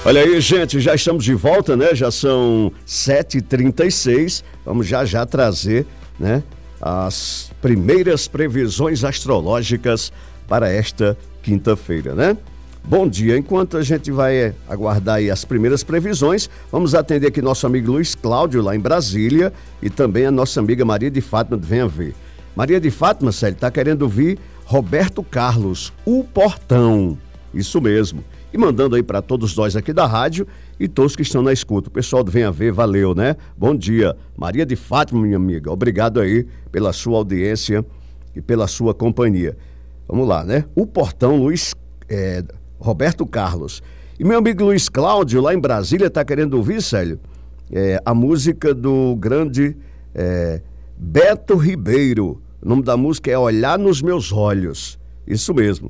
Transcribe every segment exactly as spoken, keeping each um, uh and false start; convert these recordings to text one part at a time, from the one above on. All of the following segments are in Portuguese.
Olha aí, gente, já estamos de volta, né? Já são sete e trinta e seis. Vamos já já trazer, né, as primeiras previsões astrológicas para esta quinta-feira, né? Bom dia. Enquanto a gente vai aguardar aí as primeiras previsões, vamos atender aqui nosso amigo Luiz Cláudio, lá em Brasília, e também a nossa amiga Maria de Fátima do Venha Ver. Maria de Fátima, Célio, está querendo ouvir Roberto Carlos, O Portão. Isso mesmo. E mandando aí para todos nós aqui da rádio e todos que estão na escuta. O pessoal do Venha Ver, valeu, né? Bom dia. Maria de Fátima, minha amiga, obrigado aí pela sua audiência e pela sua companhia. Vamos lá, né? O Portão, Luiz, é, Roberto Carlos. E meu amigo Luiz Cláudio, lá em Brasília, está querendo ouvir, Célio, é, a música do grande é, Beto Ribeiro. O nome da música é Olhar nos Meus Olhos. Isso mesmo.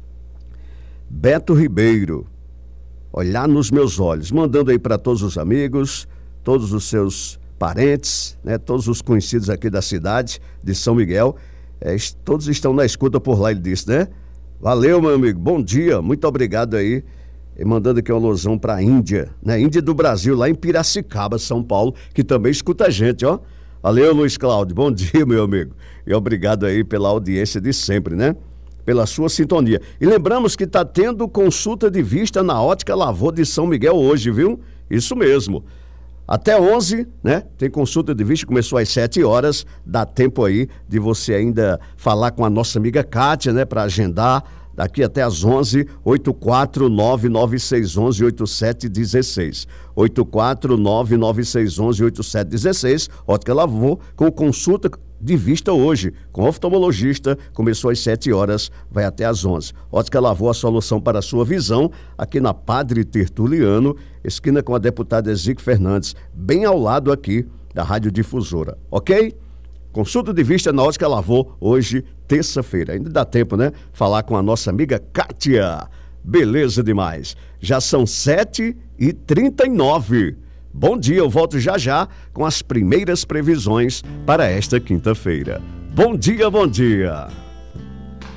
Beto Ribeiro, Olhar nos Meus Olhos, mandando aí para todos os amigos, todos os seus parentes, né, todos os conhecidos aqui da cidade de São Miguel, é, todos estão na escuta por lá, ele disse, né? Valeu, meu amigo, bom dia, muito obrigado aí, e mandando aqui uma alusão para a Índia, né? Índia do Brasil, lá em Piracicaba, São Paulo, que também escuta a gente, ó. Valeu, Luiz Cláudio, bom dia, meu amigo, e obrigado aí pela audiência de sempre, né? Pela sua sintonia. E lembramos que está tendo consulta de vista na Ótica Lavô de São Miguel hoje, viu? Isso mesmo. Até onze, né? Tem consulta de vista, começou às sete horas. Dá tempo aí de você ainda falar com a nossa amiga Kátia, né? Para agendar. Daqui até às onze, oito quatro nove nove seis um um oito sete um seis. oito quatro nove nove seis um um oito sete um seis. Ótica Lavô, com consulta de vista hoje, com oftalmologista, começou às sete horas, vai até às onze. Ótica Lavô, a solução para a sua visão, aqui na Padre Tertuliano, esquina com a deputada Ezique Fernandes, bem ao lado aqui da Rádio Difusora, ok? Consulta de vista na Ótica Lavô, hoje, terça-feira. Ainda dá tempo, né? Falar com a nossa amiga Kátia. Beleza demais. Já são sete e trinta e nove. Bom dia, eu volto já já com as primeiras previsões para esta quinta-feira. Bom dia, bom dia.